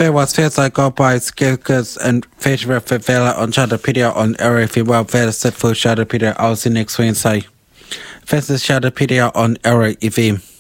There was first I got by skills and facial favela on Shadowpedia on area female fair set for Shadowpedia. I'll see next Wednesday. First is Shadowpedia on area EV.